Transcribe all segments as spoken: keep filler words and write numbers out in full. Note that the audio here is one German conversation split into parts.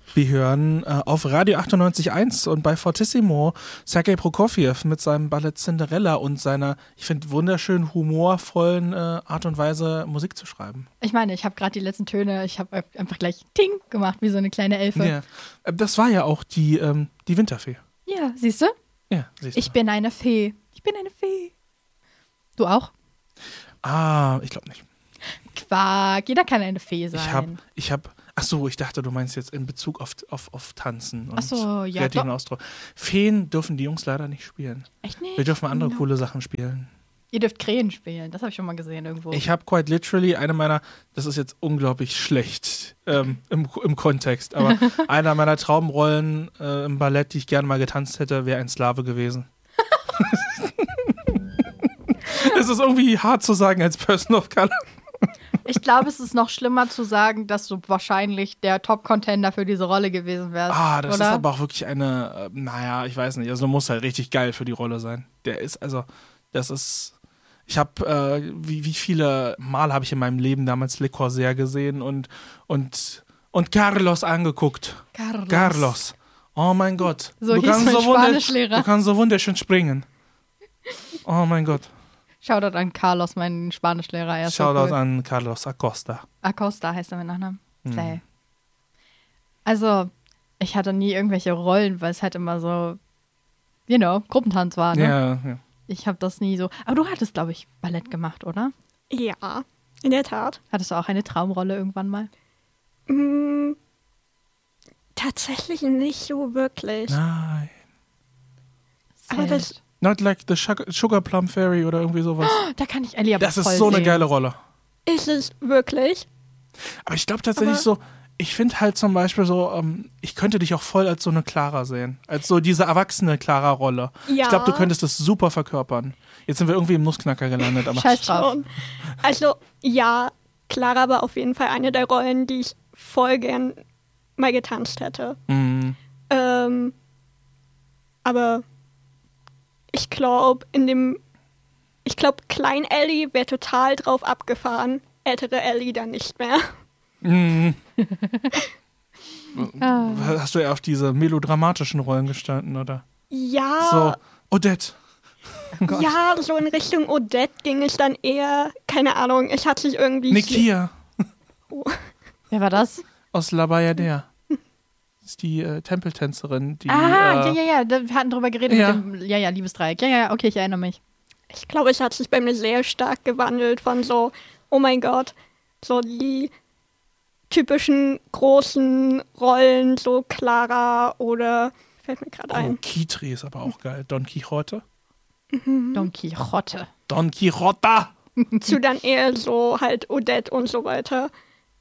Wir hören äh, auf Radio achtundneunzig Komma eins und bei Fortissimo Sergei Prokofjew mit seinem Ballett Cinderella und seiner, ich finde, wunderschön humorvollen äh, Art und Weise, Musik zu schreiben. Ich meine, ich habe gerade die letzten Töne, ich habe einfach gleich Ting gemacht, wie so eine kleine Elfe. Ja. Das war ja auch die, ähm, die Winterfee. Ja, siehst du? Ja, siehst du. Ich bin eine Fee. Ich bin eine Fee. Du auch? Ah, ich glaube nicht. Quark, jeder kann eine Fee sein. Ich habe, ich habe, ach so, ich dachte, du meinst jetzt in Bezug auf, auf, auf Tanzen und ach so, ja, kreativen Ausdruck. Feen dürfen die Jungs leider nicht spielen. Echt nicht? Wir dürfen andere No. coole Sachen spielen. Ihr dürft Krähen spielen, das habe ich schon mal gesehen irgendwo. Ich habe quite literally eine meiner, das ist jetzt unglaublich schlecht ähm, im, im Kontext, aber einer meiner Traumrollen äh, im Ballett, die ich gerne mal getanzt hätte, wäre ein Sklave gewesen. Es ist irgendwie hart zu sagen als Person of Color. Ich glaube, es ist noch schlimmer zu sagen, dass du wahrscheinlich der Top-Contender für diese Rolle gewesen wärst. Ah, das oder? ist aber auch wirklich eine, äh, naja, ich weiß nicht, also du musst halt richtig geil für die Rolle sein. Der ist, also, das ist, ich habe, äh, wie, wie viele Mal habe ich in meinem Leben damals Le Corsaire gesehen und, und, und Carlos angeguckt. Carlos. Carlos. Oh mein Gott. So du, hieß kannst mein so wunder- Spanischlehrer. du kannst so wunderschön springen. Oh mein Gott. Shoutout an Carlos, mein Spanischlehrer. Er ist Shoutout so cool. an Carlos Acosta. Acosta heißt er mit Nachnamen. Hm. Slay. Also, ich hatte nie irgendwelche Rollen, weil es halt immer so, you know, Gruppentanz war, ne? Ja, ja. Ich habe das nie so. Aber du hattest, glaube ich, Ballett gemacht, oder? Ja, in der Tat. Hattest du auch eine Traumrolle irgendwann mal? Mm, tatsächlich nicht so wirklich. Nein. Aber Sad. das- Not like the Sugar, Sugar Plum Fairy oder irgendwie sowas. Da kann ich Ellie aber Das ist voll so eine sehen. geile Rolle. Ist es wirklich? Aber ich glaube tatsächlich Aber- so, ich finde halt zum Beispiel so, ähm, ich könnte dich auch voll als so eine Clara sehen. Als so diese erwachsene Clara-Rolle. Ja. Ich glaube, du könntest das super verkörpern. Jetzt sind wir irgendwie im Nussknacker gelandet, aber Scheiß drauf. Schon. Also, ja, Clara war auf jeden Fall eine der Rollen, die ich voll gern mal getanzt hätte. mm, Ähm, aber ich glaube, in dem, ich glaube, Klein Ellie wäre total drauf abgefahren, ältere Ellie dann nicht mehr. mm. Ah. Hast du eher auf diese melodramatischen Rollen gestanden, oder? Ja, So, Odette. Gott. ja, so in Richtung Odette ging es dann eher, keine Ahnung, es hat sich irgendwie... Nikia Wer war das? aus La Bayadère. Das ist die äh, Tempeltänzerin, die. ah, äh, ja, ja, ja. da- Wir hatten drüber geredet Ja. mit dem, ja, ja, Liebesdreieck. Ja, ja, ja, okay, ich erinnere mich. Ich glaube, es hat sich bei mir sehr stark gewandelt von so, oh mein Gott, so die typischen großen Rollen, so Clara oder, fällt mir gerade Oh, ein. Kitri ist aber auch geil. Don Quixote. Don Quixote. Don Quixote! Zu dann eher so halt Odette und so weiter.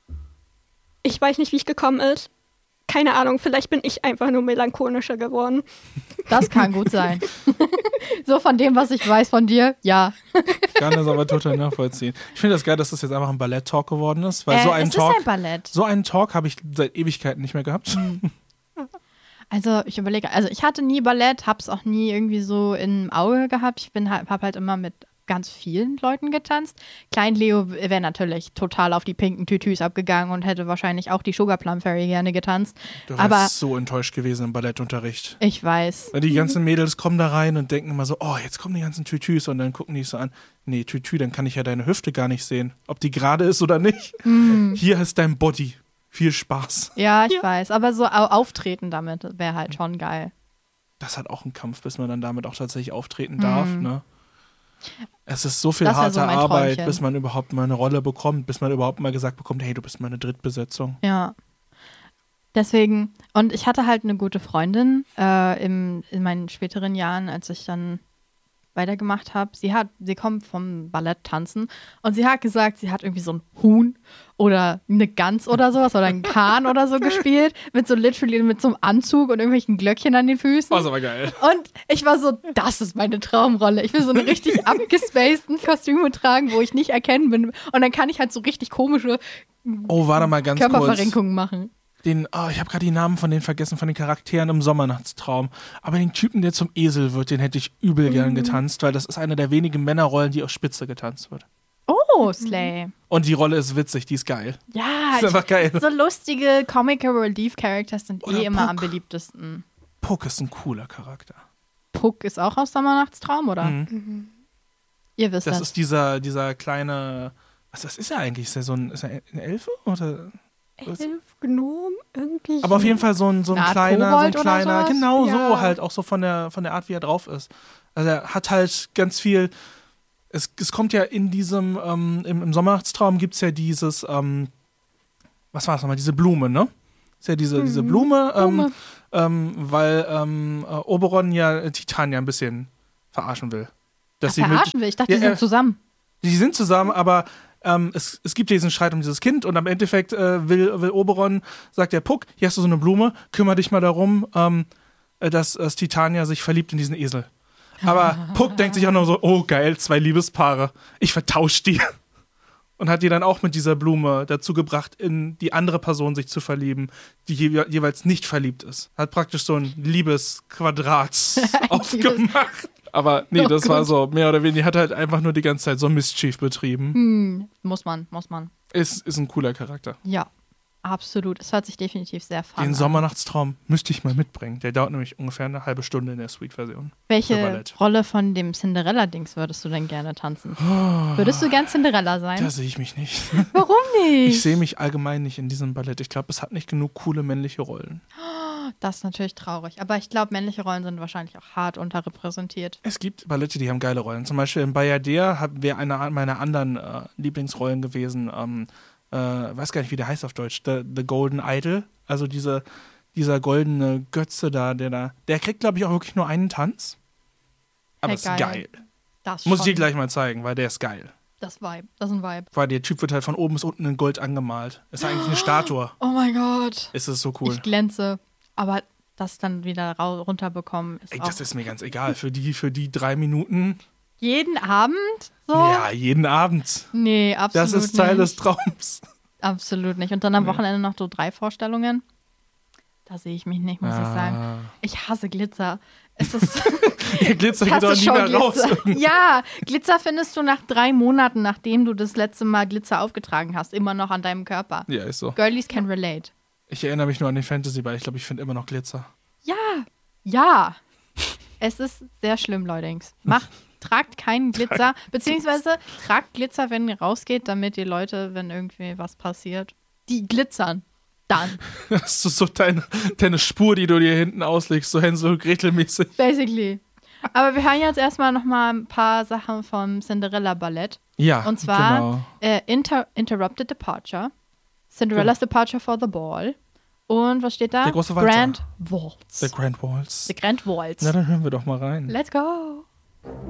Ich weiß nicht, wie es gekommen ist. Keine Ahnung, vielleicht bin ich einfach nur melancholischer geworden. Das kann gut sein. So von dem, was ich weiß von dir, ja. Ich kann das aber total nachvollziehen. Ich finde das geil, dass das jetzt einfach ein Ballett-Talk geworden ist, weil Äh, so einen es Talk, ist ein Ballett. so einen Talk habe ich seit Ewigkeiten nicht mehr gehabt. Also ich überlege, also ich hatte nie Ballett, hab's auch nie irgendwie so im Auge gehabt. Ich bin halt, hab halt immer mit ganz vielen Leuten getanzt. Klein Leo wäre natürlich total auf die pinken Tütüs abgegangen und hätte wahrscheinlich auch die Sugar Plum Fairy gerne getanzt. Du Aber warst so enttäuscht gewesen im Ballettunterricht. ich weiß. Die ganzen Mädels kommen da rein und denken immer so, oh, jetzt kommen die ganzen Tütüs und dann gucken die so an, nee, Tütü, dann kann ich ja deine Hüfte gar nicht sehen, ob die gerade ist oder nicht. Hier ist dein Body. Viel Spaß. Ja, ich Ja. weiß. Aber so au- auftreten damit wäre halt schon geil. Das hat auch ein Kampf, bis man dann damit auch tatsächlich auftreten darf, ne? Es ist so viel Das wär harte so mein Arbeit, Träumchen. bis man überhaupt mal eine Rolle bekommt, bis man überhaupt mal gesagt bekommt, hey, du bist meine Drittbesetzung. Ja. Deswegen, und ich hatte halt eine gute Freundin äh, im, in meinen späteren Jahren, als ich dann weitergemacht habe. Sie hat, sie kommt vom Ballett tanzen und sie hat gesagt, sie hat irgendwie so ein Huhn oder eine Gans oder sowas oder einen Kahn oder so gespielt, mit so literally mit so einem Anzug und irgendwelchen Glöckchen an den Füßen. Das ist aber geil. Und ich war so, das ist meine Traumrolle. Ich will so eine richtig abgespaceden Kostüme tragen, wo ich nicht erkennen bin. Und dann kann ich halt so richtig komische Oh, warte mal ganz kurz. Körperverrenkungen machen. Den, oh, ich habe gerade die Namen von denen vergessen, von den Charakteren im Sommernachtstraum. Aber den Typen, der zum Esel wird, den hätte ich übel gern getanzt, weil das ist eine der wenigen Männerrollen, die auf Spitze getanzt wird. Oh, Oh, Slay. Und die Rolle ist witzig, die ist geil. Ja, ist einfach geil. so lustige Comic Relief Characters sind Oder eh immer Puck. am beliebtesten. Puck ist ein cooler Charakter. Puck ist auch aus Sommernachtstraum, oder? Mhm. Ihr wisst Das das. ist dieser, dieser kleine. Was, was ist er eigentlich? Ist er so ein, ist er eine Elfe? Oder? Elf Gnom, irgendwie. Aber auf jeden Fall so ein, so ein Eine Art kleiner, so ein Kobold oder kleiner, sowas? genau Ja. so halt, auch so von der, von der Art, wie er drauf ist. Also er hat halt ganz viel. Es, es kommt ja in diesem, ähm, im, im Sommernachtstraum gibt es ja dieses, ähm, was war es nochmal, diese Blume, ne? Ist ja diese, diese Blume, ähm, Blume. Ähm, weil ähm, äh, Oberon ja Titania ein bisschen verarschen will. Dass Ach, sie mit, verarschen will. Ich dachte, Ja, die sind äh, zusammen. die sind zusammen, aber ähm, es, es gibt ja diesen Streit um dieses Kind und am Endeffekt äh, will, will Oberon, sagt der Puck, hier hast du so eine Blume, kümmere dich mal darum, ähm, äh, dass, dass Titania sich verliebt in diesen Esel. Aber Puck denkt sich auch nur so, oh geil, zwei Liebespaare, ich vertausche die. Und hat die dann auch mit dieser Blume dazu gebracht, in die andere Person sich zu verlieben, die je jeweils nicht verliebt ist. Hat praktisch so ein Liebesquadrat aufgemacht. Aber nee, Oh das war Gott. so, mehr oder weniger, die hat halt einfach nur die ganze Zeit so Mischief betrieben. Hm, muss man, muss man. Ist, ist ein cooler Charakter. Ja, absolut. Es hört sich definitiv sehr fun Den an. Sommernachtstraum müsste ich mal mitbringen. Der dauert nämlich ungefähr eine halbe Stunde in der Suite-Version. Für Welche Ballett. Rolle von dem Cinderella-Dings würdest du denn gerne tanzen? Würdest du gern Cinderella sein? Da sehe ich mich nicht. Warum nicht? Ich sehe mich allgemein nicht in diesem Ballett. Ich glaube, es hat nicht genug coole männliche Rollen. Das ist natürlich traurig. Aber ich glaube, männliche Rollen sind wahrscheinlich auch hart unterrepräsentiert. Es gibt Ballette, die haben geile Rollen. Zum Beispiel in Bayadere wäre eine meiner anderen äh, Lieblingsrollen gewesen. Ähm, äh, weiß gar nicht, wie der heißt auf Deutsch. The, The Golden Idol. Also diese, dieser goldene Götze da, der da. Der kriegt, glaube ich, auch wirklich nur einen Tanz. Aber Hey, ist geil. geil. Das Muss ich schon. dir gleich mal zeigen, weil der ist geil. Das Vibe. Das ist ein Vibe. Weil der Typ wird halt von oben bis unten in Gold angemalt. Ist eigentlich eine Statue. Oh mein Gott. Ist es so cool. Ich glänze. Aber das dann wieder rau- runterbekommen ist Ey, auch das ist mir ganz egal. Für die, für die drei Minuten. jeden Abend so? Ja, jeden Abend. Nee, absolut Das ist Teil nicht. des Traums. Absolut nicht. Und dann am Nee. Wochenende noch so drei Vorstellungen. Da sehe ich mich nicht, muss ich sagen. Ich hasse Glitzer. Es ist Der Glitzer ich geht doch hasse nie schon mehr raus. Glitzer. Ja, Glitzer findest du nach drei Monaten, nachdem du das letzte Mal Glitzer aufgetragen hast, immer noch an deinem Körper. Ja, ist so. Girlies can relate. Ich erinnere mich nur an den Fantasy-Ball. Ich glaube, ich finde immer noch Glitzer. Ja, ja. Es ist sehr schlimm, Leutings. Macht, tragt keinen Glitzer, beziehungsweise tragt Glitzer, wenn ihr rausgeht, damit die Leute, wenn irgendwie was passiert, die glitzern. Dann, Das ist so deine, deine Spur, die du dir hinten auslegst, so Hänsel und Gretel mäßig. basically. Aber wir hören jetzt erstmal noch mal ein paar Sachen vom Cinderella-Ballett. Ja, Und zwar genau. äh, Inter Interrupted Departure, Cinderella's Departure for the Ball und was steht da? Der große Walzer. Grand Waltz. The Grand Waltz. The Grand Waltz. Na, dann hören wir doch mal rein. Let's go.